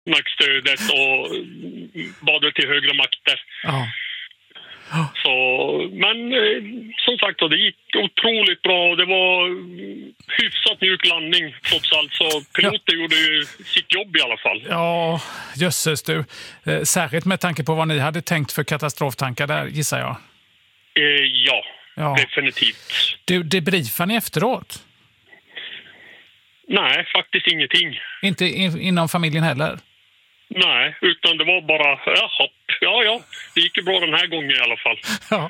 nackstödet och bad till högre makter. Ja. Så, men som sagt då, det gick otroligt bra och det var hyfsat mjuk landning trots allt. Så piloten gjorde ju sitt jobb i alla fall. Ja, jösses du. Särskilt med tanke på vad ni hade tänkt för katastroftankar där, gissar jag. Ja, definitivt. Du, debriefar ni efteråt? Nej, faktiskt ingenting. Inte inom familjen heller? Nej, utan det var bara, ja, det gick ju bra den här gången i alla fall. Ja.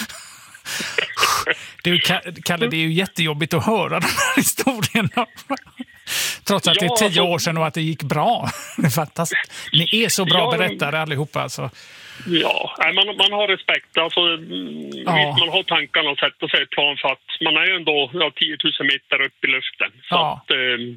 Du, Kalle, det är ju jättejobbigt att höra de här historierna. Trots att det är 10 år sedan och att det gick bra. Det är fantastiskt. Ni är så bra berättare allihopa alltså. Ja, man har respekt. Alltså, visst, man har tankarna och sätta sig i plan för att man är ju ändå 10 000 meter upp i luften. Så att,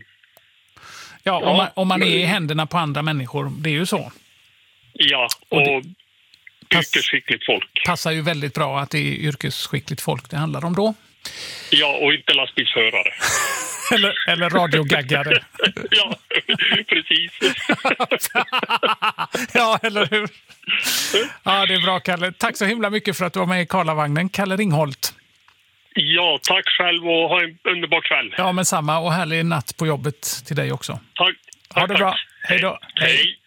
om man är i händerna på andra människor, det är ju så. Ja, och yrkesskickligt folk. Passar ju väldigt bra att det är yrkesskickligt folk det handlar om då. Ja, och inte lastbilsförare. eller radiogaggare. Ja, precis. Ja, eller hur? Ja, det är bra, Kalle. Tack så himla mycket för att du var med i Karlavagnen. Kalle Ringholt. Ja, tack själv och ha en underbar kväll. Ja, men samma. Och härlig natt på jobbet till dig också. Tack. Ha det bra. Hej då. Hej.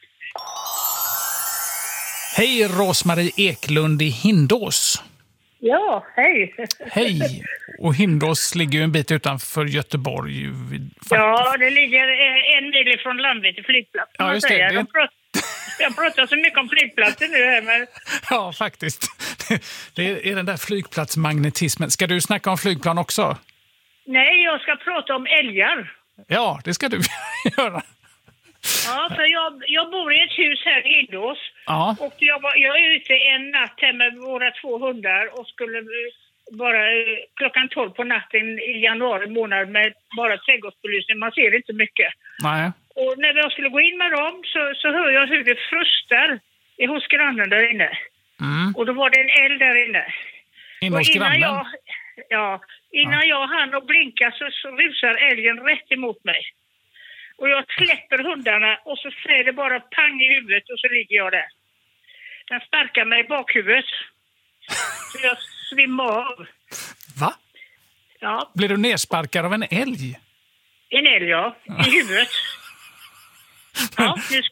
Hej, Rosmarie Eklund i Hindås. Ja, hej. Hej. Och Hindås ligger ju en bit utanför Göteborg. Ja, det ligger en mil från Landvetter flygplats. Ja, just det. Jag pratar så mycket om flygplatsen nu här. Men... Ja, faktiskt. Det är den där flygplatsmagnetismen. Ska du snacka om flygplan också? Nej, jag ska prata om älgar. Ja, det ska du göra. Ja, för jag bor i ett hus här i Hindås. Ja. Och jag är ute en natt här med våra 2 hundar och skulle bara klockan 12 på natten i januari månad med bara trädgårdsbelysning. Man ser inte mycket. Nej. Och när jag skulle gå in med dem så hör jag hur det frustar hos grannen där inne. Mm. Och då var det en eld där inne. Hos grannen? Innan jag hann och blinka så rusar älgen rätt emot mig. Och jag släpper hundarna och så säger det bara pang i huvudet och så ligger jag där. Den sparkar mig i bakhuvudet. Så jag svimmar av. Va? Ja. Blir du nersparkad av en älg? En älg, ja. I huvudet. Ja, nu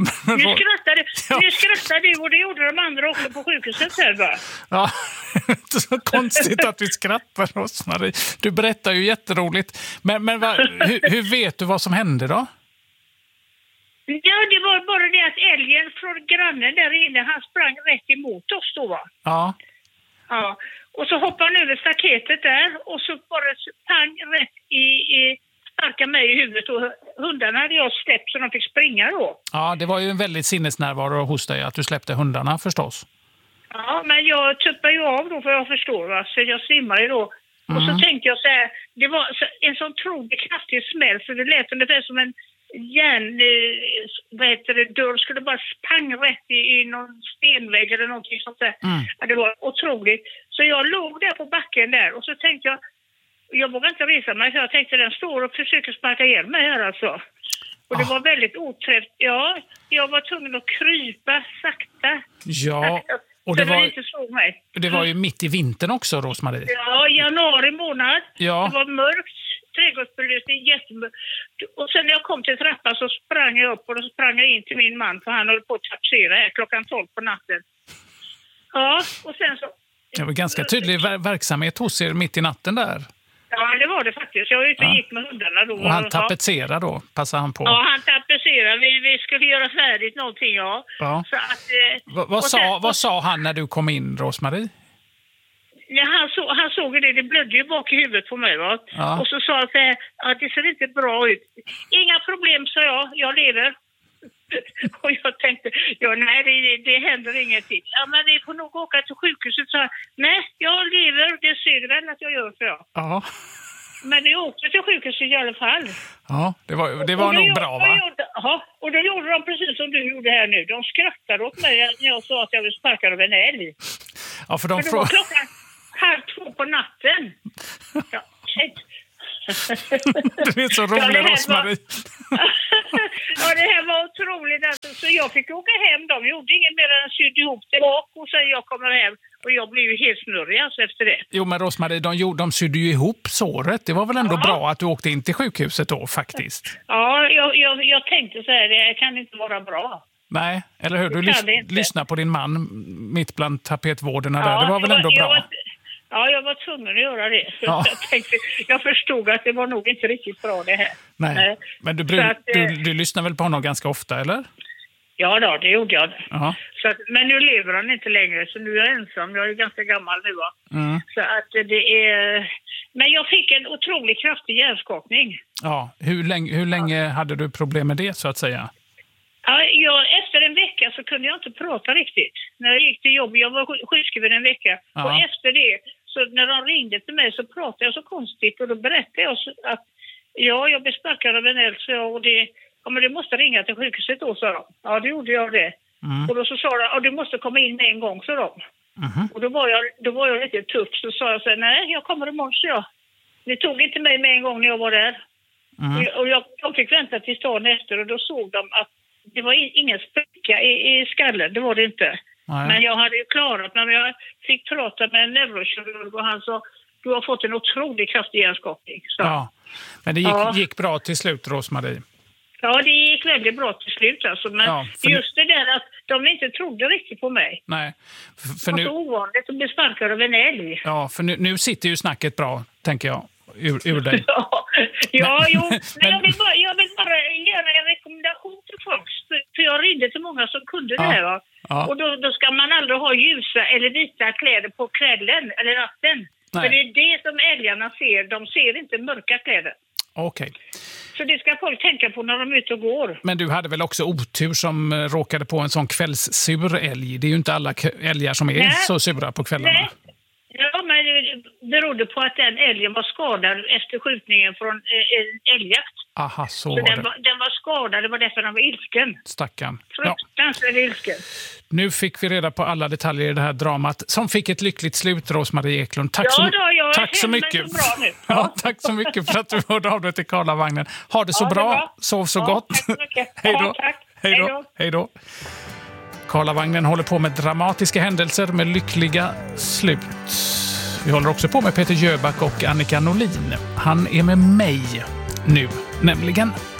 skrattar du och det gjorde de andra också på sjukhuset här, va? Ja, det är inte så konstigt att vi skrattar, Rosmarie. Du berättar ju jätteroligt. Men hur vet du vad som hände då? Ja, det var bara det att älgen från grannen där inne, han sprang rätt emot oss då, va? Ja. Ja, och så hoppade han över staketet där och så bara pang rätt i sparka mig i huvudet och hundarna hade jag släppt så de fick springa då. Ja, det var ju en väldigt sinnesnärvaro hos dig att du släppte hundarna förstås. Ja, men jag tuppade ju av då för jag förstår, va? Så jag svimmade då. Och så tänkte jag så här, det var en sån otroligt kraftig smäll så det lät ungefär som en dörr skulle bara pang rätt i någon stenvägg eller någonting sånt där. Ja, det var otroligt. Så jag låg där på backen där och så tänkte jag vågade inte resa mig för jag tänkte den står och försöker sparka ihjäl mig här alltså. Och det var väldigt oträffat. Ja, jag var tvungen att krypa sakta. Ja, och det var ju mitt i vintern också, Rosmarie. Ja, januari månad. Ja. Det var mörkt, trädgårdsbelysning, jättemörkt. Och sen när jag kom till trappan så sprang jag upp och då sprang jag in till min man för han höll på att tapsera här klockan 12 på natten. Ja, och sen så... Det var ganska tydlig verksamhet hos er mitt i natten där. Ja, det var det faktiskt. Jag var ute och gick med hundarna då. Och han tapetserade då, passade han på. Ja, han tapetserade. Vi skulle göra färdigt någonting, ja. Så att, vad sa han när du kom in, Rosmarie? Ja, han såg det blödde ju bak i huvudet på mig, va? Ja. Och så sa han så här, att det ser inte bra ut. Inga problem, sa jag lever. Och jag tänkte, nej det händer ingenting. Ja, men vi får nog åka till sjukhuset. Så nej, jag lever, det ser väl att jag gör, så jag. Ja. Men vi åkte till sjukhuset i alla fall. Ja, det var nog bra, va? Och då gjorde de precis som du gjorde här nu. De skrattade åt mig när jag sa att jag ville sparka av en älg. Ja, för det var klockan 1:30 på natten. Ja, du är så rolig, Rosmarie. Ja, det här var otroligt. Alltså. Så jag fick åka hem. De gjorde inget mer än sydde ihop det bak och sen jag kommer hem. Och jag blev ju helt snurrig alltså efter det. Jo, men Rosmarie, de sydde ju ihop såret. Det var väl ändå bra att du åkte in till sjukhuset då, faktiskt? Ja, jag tänkte så här, det kan inte vara bra. Nej, eller hur? Du lyssnar på din man mitt bland tapetvårderna där. Det var väl ändå bra? Jag var tvungen att göra det. Ja. Jag förstod att det var nog inte riktigt bra det här. Nej. Men du lyssnar väl på honom ganska ofta, eller? Ja då, det gjorde jag. Så att, men nu lever han inte längre, så nu är jag ensam. Jag är ganska gammal nu. Så att det är... Men jag fick en otroligt kraftig hjärnskakning. Ja, hur länge hade du problem med det, så att säga? Ja, efter en vecka så kunde jag inte prata riktigt. När jag gick till jobb, jag var sjukskriven en vecka. Och efter det, så när de ringde till mig så pratade jag så konstigt. Och då berättade jag att jag blev sparkad av en eld. Men du måste ringa till sjukhuset då, sa de. Ja, då gjorde jag det. Och då så sa de, du måste komma in med en gång, sa de. Och då var jag lite tuff. Så sa jag så här, nej, jag kommer imorgon, så jag. Ni tog inte mig med en gång när jag var där. Och de fick vänta till dagen efter och då såg de att det var ingen spricka i skallen, det var det inte. Nej. Men jag hade ju klarat när jag fick prata med en neurokirurg och han sa, du har fått en otroligt kraftig hjärnskakning. Ja, men det gick bra till slut, Rosmarie. Ja, det gick väldigt bra till slut alltså. Men just det där att de inte trodde riktigt på mig. Nej. För nu... Det var så ovanligt att bli sparkad av en älg. Ja, för nu sitter ju snacket bra, tänker jag, ur dig. Men jag vill bara göra en rekommendation till folk. För jag ringde till många som kunde det här. Va? Ja. Och då ska man aldrig ha ljusa eller vita kläder på kvällen eller natten. Nej. För det är det som älgarna ser. De ser inte mörka kläder. Okej. Så det ska folk tänka på när de är ute och går. Men du hade väl också otur som råkade på en sån kvällssur älg? Det är ju inte alla älgar som är så sura på kvällarna. Nej. Ja, men det berodde på att den älgen var skadad efter skjutningen från en älgjakt. Aha, så den var skadad, det var därför den var ilsken. Stackarn. Fruktansvärt ilsken. Nu fick vi reda på alla detaljer i det här dramat som fick ett lyckligt slut, Rosmarie Eklund. Tack så mycket. Så bra nu. Ja, tack så mycket för att du hörde av dig till Karlavagnen. Ha det så bra. Sov så gott. Tack så mycket. Hej då. Karlavagnen håller på med dramatiska händelser med lyckliga slut. Vi håller också på med Peter Jöback och Annika Norlin. Han är med mig nu, nämligen